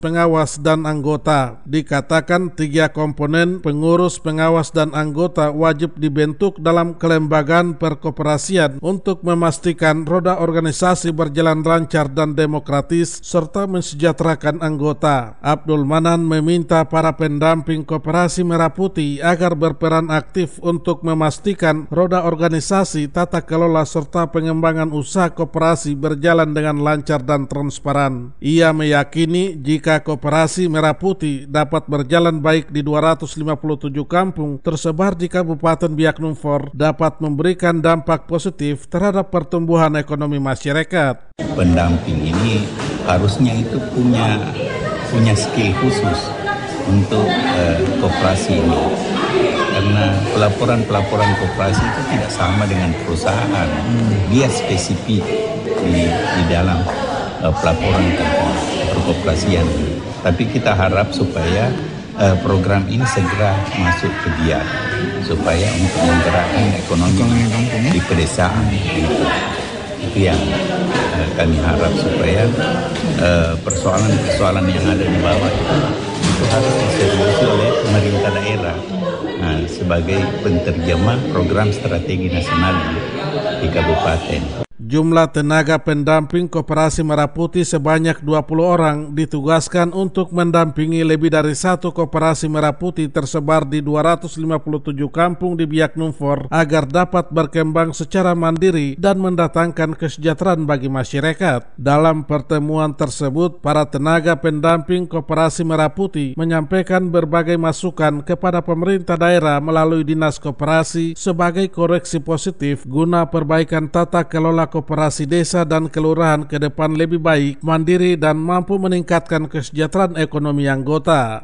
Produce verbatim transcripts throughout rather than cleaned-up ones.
pengawas dan anggota. Dikatakan tiga komponen pengurus, pengawas, dan anggota wajib dibentuk dalam kelembagaan perkoperasian untuk memastikan roda organisasi berjalan lancar dan demokratis serta mensejahterakan anggota. Abdul Manan meminta para pendamping Koperasi Merah Putih agar berperan aktif untuk memastikan roda organisasi, tata kelola serta pengembangan usaha koperasi berjalan dengan lancar dan transparan. Ia meyakini jika Koperasi Merah Putih dapat berjalan baik di dua ratus lima puluh tujuh kampung tersebar di Kabupaten Biak Numfor, dapat memberikan dampak positif terhadap pertumbuhan ekonomi masyarakat. Pendamping ini harusnya itu punya punya skill khusus untuk uh, koperasi ini, karena pelaporan-pelaporan koperasi itu tidak sama dengan perusahaan. Dia spesifik di, di dalam uh, pelaporan perkoperasian. Tapi kita harap supaya uh, program ini segera masuk ke dia, supaya untuk menggerakkan ekonomi di pedesaan. Gitu. Itu yang uh, kami harap, supaya uh, persoalan-persoalan yang ada di bawah itu, itu harus diseriusi oleh pemerintah daerah nah, sebagai penterjemah program strategi nasional di kabupaten. Jumlah tenaga pendamping Koperasi Merah Putih sebanyak dua puluh orang ditugaskan untuk mendampingi lebih dari satu Koperasi Merah Putih tersebar di dua ratus lima puluh tujuh kampung di Biak Numfor agar dapat berkembang secara mandiri dan mendatangkan kesejahteraan bagi masyarakat. Dalam pertemuan tersebut, para tenaga pendamping Koperasi Merah Putih menyampaikan berbagai masukan kepada pemerintah daerah melalui Dinas Koperasi sebagai koreksi positif guna perbaikan tata kelola koperasi desa dan kelurahan ke depan lebih baik, mandiri, dan mampu meningkatkan kesejahteraan ekonomi anggota.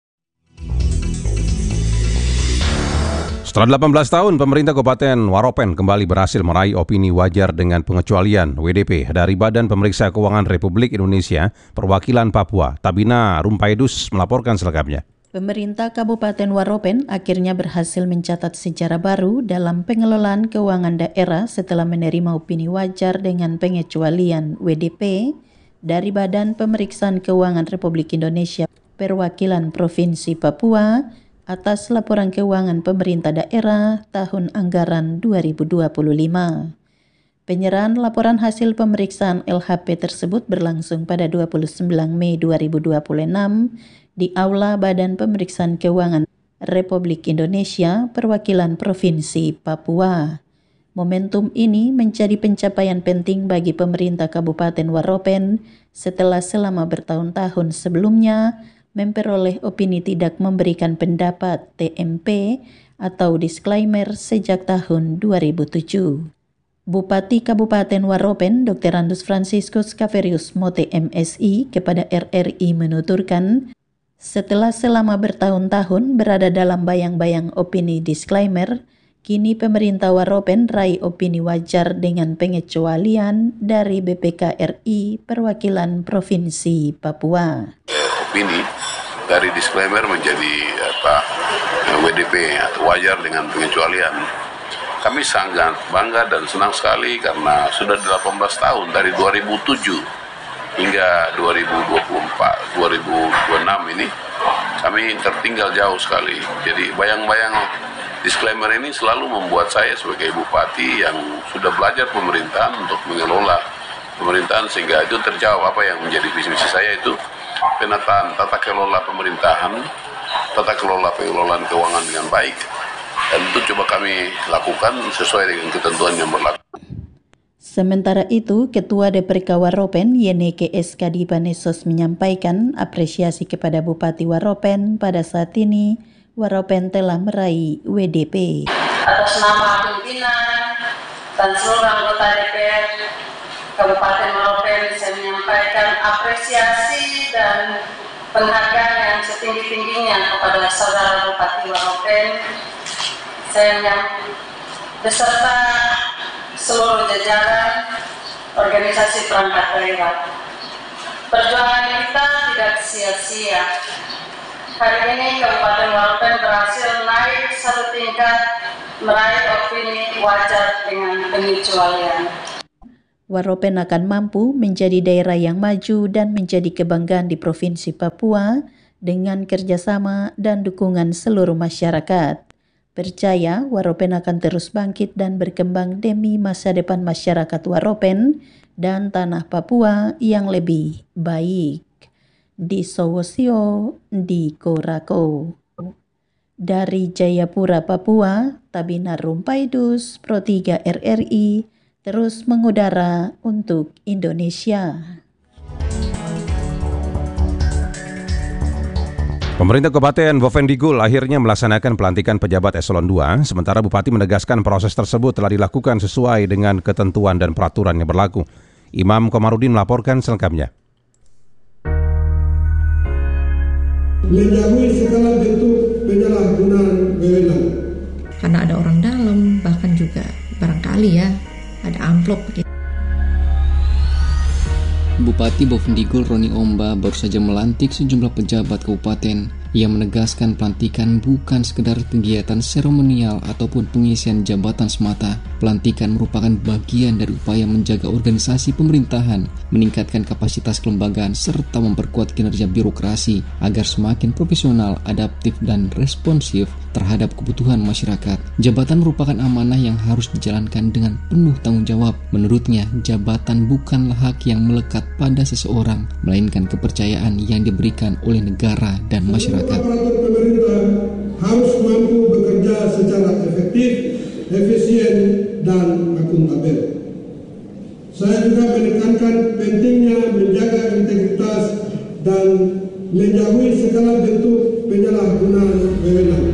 Setelah delapan belas tahun, pemerintah Kabupaten Waropen kembali berhasil meraih opini wajar dengan pengecualian W D P dari Badan Pemeriksa Keuangan Republik Indonesia Perwakilan Papua. Tabina Rumpaidus melaporkan selengkapnya. Pemerintah Kabupaten Waropen akhirnya berhasil mencatat sejarah baru dalam pengelolaan keuangan daerah setelah menerima opini wajar dengan pengecualian W D P dari Badan Pemeriksaan Keuangan Republik Indonesia Perwakilan Provinsi Papua atas laporan keuangan pemerintah daerah tahun anggaran dua ribu dua puluh lima. Penyerahan laporan hasil pemeriksaan L H P tersebut berlangsung pada dua puluh sembilan Mei dua ribu dua puluh enam di Aula Badan Pemeriksaan Keuangan Republik Indonesia Perwakilan Provinsi Papua. Momentum ini menjadi pencapaian penting bagi pemerintah Kabupaten Waropen setelah selama bertahun-tahun sebelumnya memperoleh opini tidak memberikan pendapat T M P atau disclaimer sejak tahun dua ribu tujuh. Bupati Kabupaten Waropen Doktor Andus Franciscus Kaverius Mote M Si kepada R R I menuturkan, setelah selama bertahun-tahun berada dalam bayang-bayang opini disclaimer, kini pemerintah Waropen raih opini wajar dengan pengecualian dari B P K R I Perwakilan Provinsi Papua. Opini dari disclaimer menjadi apa W D P atau wajar dengan pengecualian. Kami sangat bangga dan senang sekali karena sudah delapan belas tahun dari dua ribu tujuh hingga dua ribu dua puluh empat, dua ribu dua puluh enam ini kami tertinggal jauh sekali. Jadi bayang-bayang disclaimer ini selalu membuat saya sebagai bupati yang sudah belajar pemerintahan untuk mengelola pemerintahan sehingga itu terjawab apa yang menjadi visi misi saya, itu penataan tata kelola pemerintahan, tata kelola pengelolaan keuangan dengan baik, dan itu coba kami lakukan sesuai dengan ketentuan yang berlaku. Sementara itu, Ketua D P R K Waropen Yeneke Eskadi Banesos menyampaikan apresiasi kepada Bupati Waropen pada saat ini Waropen telah meraih W D P. Atas nama pimpinan dan seluruh anggota D P R Kabupaten Waropen, saya menyampaikan apresiasi dan penghargaan yang setinggi-tingginya kepada saudara Bupati Waropen. Saya beserta seluruh jajaran organisasi perangkat daerah. Perjuangan kita tidak sia-sia. Hari ini Kabupaten Waropen berhasil naik satu tingkat, meraih opini wajar dengan pengecualian. Waropen akan mampu menjadi daerah yang maju dan menjadi kebanggaan di Provinsi Papua dengan kerjasama dan dukungan seluruh masyarakat. Percaya Waropen akan terus bangkit dan berkembang demi masa depan masyarakat Waropen dan tanah Papua yang lebih baik. Di Sowosio, di Korako. Dari Jayapura, Papua, Tabina Rumpaidus, Pro tiga R R I, terus mengudara untuk Indonesia. Pemerintah Kabupaten Bovendigul akhirnya melaksanakan pelantikan pejabat eselon dua, sementara Bupati menegaskan proses tersebut telah dilakukan sesuai dengan ketentuan dan peraturan yang berlaku. Imam Komarudin melaporkan selengkapnya. Menjauhi segala bentuk penyalahgunaan wewenang. Karena ada orang dalam, bahkan juga barangkali ya, ada amplop begitu. Bupati Bovendigul Roni Omba baru saja melantik sejumlah pejabat kabupaten. Ia menegaskan pelantikan bukan sekedar kegiatan seremonial ataupun pengisian jabatan semata. Pelantikan merupakan bagian dari upaya menjaga organisasi pemerintahan, meningkatkan kapasitas kelembagaan, serta memperkuat kinerja birokrasi agar semakin profesional, adaptif, dan responsif terhadap kebutuhan masyarakat. Jabatan merupakan amanah yang harus dijalankan dengan penuh tanggung jawab. Menurutnya, jabatan bukanlah hak yang melekat pada seseorang, melainkan kepercayaan yang diberikan oleh negara dan masyarakat. Aparatur pemerintah harus mampu bekerja secara efektif, efisien, dan akuntabel. Saya juga menekankan pentingnya menjaga integritas dan menjauhi segala bentuk penyalahgunaan wewenang.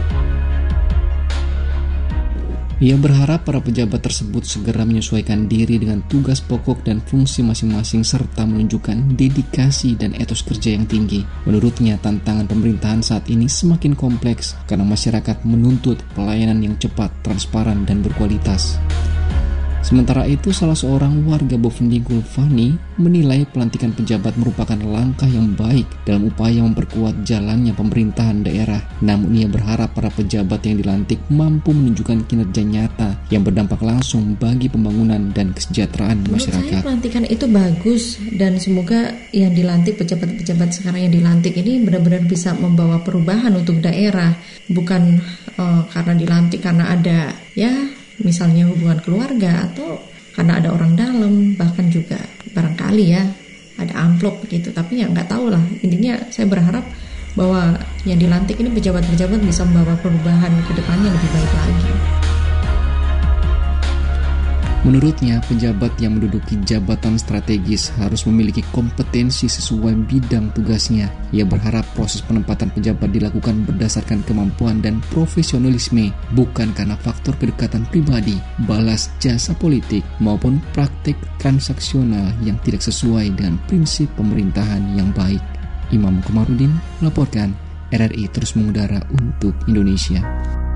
Ia berharap para pejabat tersebut segera menyesuaikan diri dengan tugas pokok dan fungsi masing-masing serta menunjukkan dedikasi dan etos kerja yang tinggi. Menurutnya, tantangan pemerintahan saat ini semakin kompleks karena masyarakat menuntut pelayanan yang cepat, transparan, dan berkualitas. Sementara itu, salah seorang warga Bovendigul, Fani, menilai pelantikan pejabat merupakan langkah yang baik dalam upaya memperkuat jalannya pemerintahan daerah. Namun ia berharap para pejabat yang dilantik mampu menunjukkan kinerja nyata yang berdampak langsung bagi pembangunan dan kesejahteraan masyarakat. Menurut saya pelantikan itu bagus dan semoga yang dilantik, pejabat-pejabat sekarang yang dilantik ini benar-benar bisa membawa perubahan untuk daerah. Bukan uh, karena dilantik karena ada ya misalnya hubungan keluarga atau karena ada orang dalam, bahkan juga barangkali ya ada amplop begitu. Tapi ya nggak tahu lah, intinya saya berharap bahwa yang dilantik ini pejabat-pejabat bisa membawa perubahan ke depannya lebih baik lagi. Menurutnya, pejabat yang menduduki jabatan strategis harus memiliki kompetensi sesuai bidang tugasnya. Ia berharap proses penempatan pejabat dilakukan berdasarkan kemampuan dan profesionalisme, bukan karena faktor kedekatan pribadi, balas jasa politik, maupun praktik transaksional yang tidak sesuai dengan prinsip pemerintahan yang baik. Imam Komarudin melaporkan, R R I terus mengudara untuk Indonesia.